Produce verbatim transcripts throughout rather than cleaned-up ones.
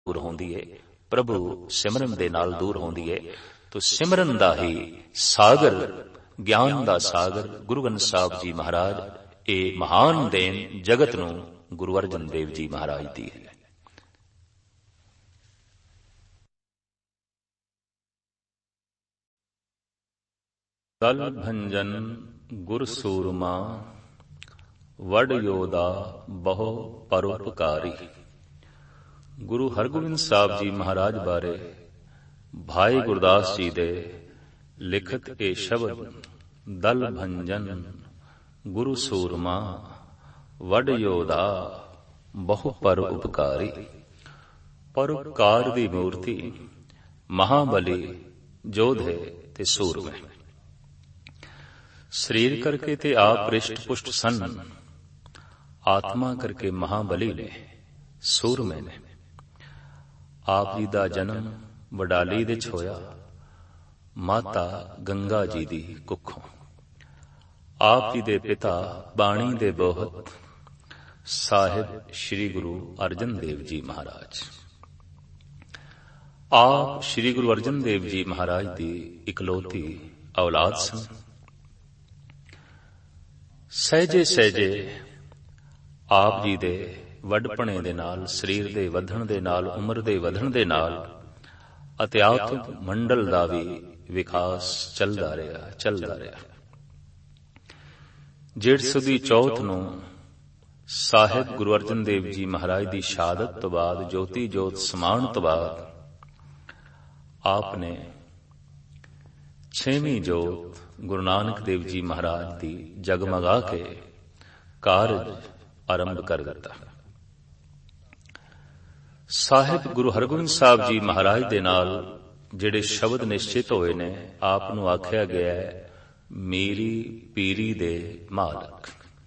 ਦੂਰ ਹੁੰਦੀ ਹੈ, ਪ੍ਰਭੂ ਸਿਮਰਨ ਦੇ ਨਾਲ ਦੂਰ ਹੁੰਦੀ ਹੈ। ਤੋ ਸਿਮਰਨ ਦਾ ਹੀ ਸਾਗਰ, ਗਿਆਨ ਦਾ ਸਾਗਰ ਗੁਰੂ ਗ੍ਰੰਥ ਸਾਹਿਬ ਜੀ ਮਹਾਰਾਜ, ਇਹ ਮਹਾਨ ਦੇਣ ਜਗਤ ਨੂੰ ਗੁਰੂ ਅਰਜਨ ਦੇਵ ਜੀ ਮਹਾਰਾਜ ਦੀ ਹੈ। ਦਲ ਭੰਜਨ ਗੁਰ ਸੂਰਮਾ, ਵਡ ਯੋਧਾ ਬਹੁ ਪਰਉਪਕਾਰੀ। ਗੁਰੂ ਹਰਗੋਬਿੰਦ ਸਾਹਿਬ ਜੀ ਮਹਾਰਾਜ ਬਾਰੇ ਭਾਈ ਗੁਰਦਾਸ ਜੀ ਦੇ ਲਿਖਤ ਇਹ ਸ਼ਬਦ, ਦਲ ਭੰਜਨ ਗੁਰੂ ਸੂਰਮਾ, ਵਡ ਯੋਧਾ ਬਹੁ ਪਰਉਪਕਾਰੀ। ਪਰਉਪਕਾਰ ਦੀ ਮੂਰਤੀ, ਮਹਾਬਲੀ, ਯੋਧੇ ਤੇ ਸੂਰਮੇ। ਸਰੀਰ ਕਰਕੇ ਤੇ ਆਪ ਰਿਸ਼ਟ ਪੁਸ਼ਟ ਸਨ, ਆਤਮਾ ਕਰਕੇ ਮਹਾਬਲੀ ਨੇ, ਸੂਰਮੇ ਨੇ। ਆਪ ਜੀ ਦਾ ਜਨਮ ਵਡਾਲੀ ਵਿੱਚ ਹੋਇਆ, ਮਾਤਾ ਗੰਗਾ ਜੀ ਦੀ ਕੁੱਖੋਂ। ਆਪ ਜੀ ਦੇ ਪਿਤਾ ਬਾਣੀ ਦੇ ਬੋਹਤ ਸਾਹਿਬ ਸ੍ਰੀ ਗੁਰੂ ਅਰਜਨ ਦੇਵ ਜੀ ਮਹਾਰਾਜ। ਆਪ ਸ੍ਰੀ ਗੁਰੂ ਅਰਜਨ ਦੇਵ ਜੀ ਮਹਾਰਾਜ ਦੀ ਇਕਲੌਤੀ ਔਲਾਦ ਸਨ। ਸਹਿਜੇ ਸਹਿਜੇ ਆਪ ਜੀ ਦੇ ਵੱਡਪਣੇ ਦੇ ਨਾਲ, ਸਰੀਰ ਦੇ ਵਧਣ ਦੇ ਨਾਲ, ਉਮਰ ਦੇ ਵਧਣ ਦੇ ਨਾਲ ਅਧਿਆਤਮਿਕ ਮੰਡਲ ਦਾ ਵੀ ਵਿਕਾਸ ਚੱਲਦਾ ਰਿਹਾ ਚੱਲਦਾ ਰਿਹਾ ਜੇਠ ਸੁਦੀ ਚੌਥ ਨੂੰ ਸਾਹਿਬ ਗੁਰੂ ਅਰਜਨ ਦੇਵ ਜੀ ਮਹਾਰਾਜ ਦੀ ਸ਼ਹਾਦਤ ਤੋਂ ਬਾਅਦ, ਜੋਤੀ ਜੋਤ ਸਮਾਉਣ ਤੋਂ ਬਾਅਦ, ਆਪ ਨੇ ਛੇਵੀਂ ਜੋਤ ਗੁਰੂ ਨਾਨਕ ਦੇਵ ਜੀ ਮਹਾਰਾਜ ਦੀ ਜਗਮਗਾ ਕੇ ਕਾਰਜ ਆਰੰਭ ਕਰ ਦਿੱਤਾ। ਸਾਹਿਬ ਗੁਰੂ ਹਰਗੋਬਿੰਦ ਸਾਹਿਬ ਜੀ ਮਹਾਰਾਜ ਦੇ ਨਾਲ ਜਿਹੜੇ ਸ਼ਬਦ ਨਿਸ਼ਚਿਤ ਹੋਏ ਨੇ, ਆਪ ਨੂੰ ਆਖਿਆ ਗਿਆ ਹੈ, ਮੇਰੀ ਪੀਰੀ ਦੇ ਮਾਲਕ।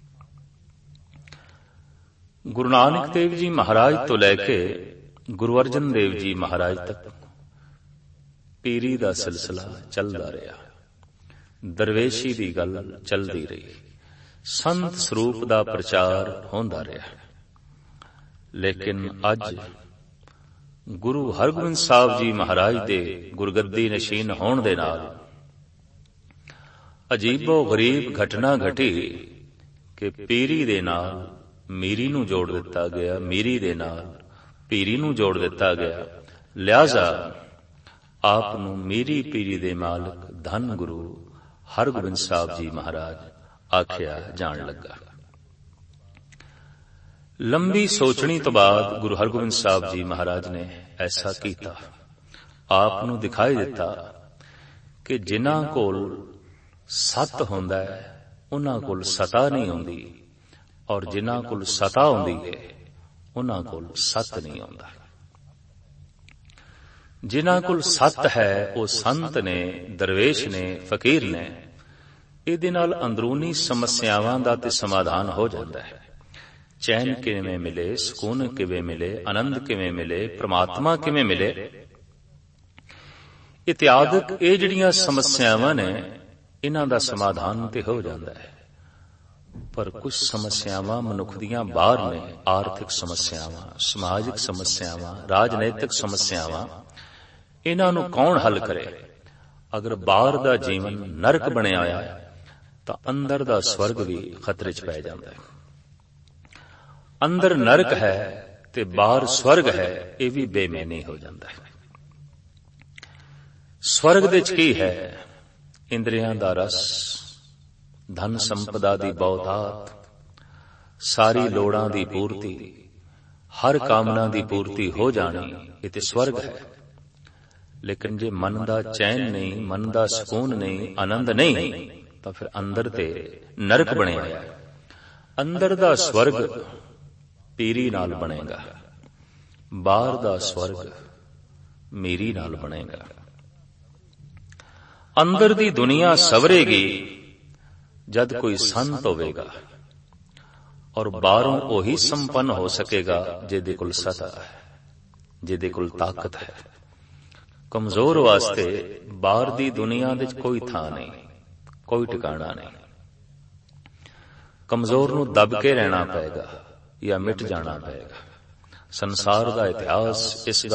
ਗੁਰੂ ਨਾਨਕ ਦੇਵ ਜੀ ਮਹਾਰਾਜ ਤੋਂ ਲੈ ਕੇ ਗੁਰੂ ਅਰਜਨ ਦੇਵ ਜੀ ਮਹਾਰਾਜ ਤੱਕ ਪੀਰੀ ਦਾ ਸਿਲਸਿਲਾ ਚੱਲਦਾ ਰਿਹਾ। ਦਰਵੇਸ਼ੀ ਦੀ ਗੱਲ ਚੱਲਦੀ ਰਹੀ, ਸੰਤ ਸਰੂਪ ਦਾ ਪ੍ਰਚਾਰ ਹੁੰਦਾ ਰਿਹਾ। ਲੇਕਿਨ ਅੱਜ ਗੁਰੂ ਹਰਗੋਬਿੰਦ ਸਾਹਿਬ ਜੀ ਮਹਾਰਾਜ ਦੇ ਗੁਰਗੱਦੀ ਨਸ਼ੀਨ ਹੋਣ ਦੇ ਨਾਲ ਅਜੀਬੋ ਗਰੀਬ ਘਟਨਾ ਘਟੀ ਕਿ ਪੀਰੀ ਦੇ ਨਾਲ ਮੀਰੀ ਨੂੰ ਜੋੜ ਦਿੱਤਾ ਗਿਆ, ਮੀਰੀ ਦੇ ਨਾਲ ਪੀਰੀ ਨੂੰ ਜੋੜ ਦਿੱਤਾ ਗਿਆ। ਲਿਹਾਜ਼ਾ ਆਪ ਨੂੰ ਮੀਰੀ ਪੀਰੀ ਦੇ ਮਾਲਕ ਧੰਨ ਗੁਰੂ ਹਰਗੋਬਿੰਦ ਸਾਹਿਬ ਜੀ ਮਹਾਰਾਜ ਆਖਿਆ ਜਾਣ ਲੱਗਾ। ਲੰਬੀ ਸੋਚਣੀ ਤੋਂ ਬਾਅਦ ਗੁਰੂ ਹਰਗੋਬਿੰਦ ਸਾਹਿਬ ਜੀ ਮਹਾਰਾਜ ਨੇ ਐਸਾ ਕੀਤਾ। ਆਪ ਨੂੰ ਦਿਖਾਈ ਦਿੱਤਾ ਕਿ ਜਿਨ੍ਹਾਂ ਕੋਲ ਸਤ ਹੁੰਦਾ ਹੈ, ਉਹਨਾਂ ਕੋਲ ਸਤਾ ਨਹੀਂ ਹੁੰਦੀ, ਔਰ ਜਿਨ੍ਹਾਂ ਕੋਲ ਸਤਾ ਹੁੰਦੀ ਹੈ, ਉਹਨਾਂ ਕੋਲ ਸਤ ਨਹੀਂ ਹੁੰਦਾ। ਜਿਨ੍ਹਾਂ ਕੋਲ ਸਤ ਹੈ ਉਹ ਸੰਤ ਨੇ, ਦਰਵੇਸ਼ ਨੇ, ਫਕੀਰ ਨੇ। ਇਹਦੇ ਨਾਲ ਅੰਦਰੂਨੀ ਸਮੱਸਿਆਵਾਂ ਦਾ ਤੇ ਸਮਾਧਾਨ ਹੋ ਜਾਂਦਾ ਹੈ। ਚੈਨ ਕਿਵੇਂ ਮਿਲੇ, ਸਕੂਨ ਕਿਵੇਂ ਮਿਲੇ, ਆਨੰਦ ਕਿਵੇਂ ਮਿਲੇ, ਪ੍ਰਮਾਤਮਾ ਕਿਵੇਂ ਮਿਲੇ, ਇਤਿਆਦਿਕ ਇਹ ਜਿਹੜੀਆਂ ਸਮੱਸਿਆਵਾਂ ਨੇ, ਇਹਨਾਂ ਦਾ ਸਮਾਧਾਨ ਤੇ ਹੋ ਜਾਂਦਾ ਹੈ। ਪਰ ਕੁਝ ਸਮੱਸਿਆਵਾਂ ਮਨੁੱਖ ਦੀਆਂ ਬਾਹਰ ਨੇ। ਆਰਥਿਕ ਸਮੱਸਿਆਵਾਂ, ਸਮਾਜਿਕ ਸਮੱਸਿਆਵਾਂ, ਰਾਜਨੀਤਿਕ ਸਮੱਸਿਆਵਾਂ, ਇਹਨਾਂ ਨੂੰ ਕੌਣ ਹੱਲ ਕਰੇ? ਅਗਰ ਬਾਹਰ ਦਾ ਜੀਵਨ ਨਰਕ ਬਣਿਆ ਹੋਇਆ ਤਾਂ ਅੰਦਰ ਦਾ ਸਵਰਗ ਵੀ ਖਤਰੇ 'ਚ ਪੈ ਜਾਂਦਾ ਹੈ। ਅੰਦਰ ਨਰਕ ਹੈ ਤੇ ਬਾਹਰ ਸਵਰਗ ਹੈ, ਇਹ ਵੀ ਬੇਮੈਨੀ ਹੋ ਜਾਂਦਾ ਹੈ। ਸਵਰਗ ਵਿੱਚ ਕੀ ਹੈ? ਇੰਦਰੀਆਂ ਦਾ ਰਸ, ਧਨ ਸੰਪਦਾ ਦੀ ਬਹੁਤਾਤ, ਸਾਰੀ ਲੋੜਾਂ ਦੀ ਪੂਰਤੀ, ਹਰ ਕਾਮਨਾ ਦੀ ਪੂਰਤੀ ਹੋ ਜਾਣੀ, ਇਹ ਤੇ ਸਵਰਗ ਹੈ। ਲੇਕਿਨ ਜੇ ਮਨ ਦਾ ਚੈਨ ਨਹੀਂ, ਮਨ ਦਾ ਸਕੂਨ ਨਹੀਂ, ਆਨੰਦ ਨਹੀਂ, ਤਾਂ ਫਿਰ ਅੰਦਰ ਤੇ ਨਰਕ ਬਣਿਆ ਹੈ। ਅੰਦਰ ਦਾ ਸਵਰਗ ਪੀਰੀ ਨਾਲ ਬਣੇਗਾ, ਬਾਹਰ ਦਾ ਸਵਰਗ ਮੇਰੀ ਨਾਲ ਬਣੇਗਾ। ਅੰਦਰ ਦੀ ਦੁਨੀਆ ਸਵਰੇਗੀ ਜਦ ਕੋਈ ਸੰਤ ਹੋਵੇਗਾ, ਔਰ ਬਾਹਰੋਂ ਉਹੀ ਸੰਪੰਨ ਹੋ ਸਕੇਗਾ ਜਿਹਦੇ ਕੋਲ ਸਤਾ ਹੈ, ਜਿਹਦੇ ਕੋਲ ਤਾਕਤ ਹੈ। ਕਮਜ਼ੋਰ ਵਾਸਤੇ ਬਾਹਰ ਦੀ ਦੁਨੀਆ ਵਿੱਚ ਕੋਈ ਥਾਂ ਨਹੀਂ, ਕੋਈ ਟਿਕਾਣਾ ਨਹੀਂ। ਕਮਜ਼ੋਰ ਨੂੰ ਦਬ ਕੇ ਰਹਿਣਾ ਪਏਗਾ ਜਾਂ ਮਿਟ ਜਾਣਾ ਪਏਗਾ। ਸੰਸਾਰ ਦਾ ਇਤਿਹਾਸ ਇਸ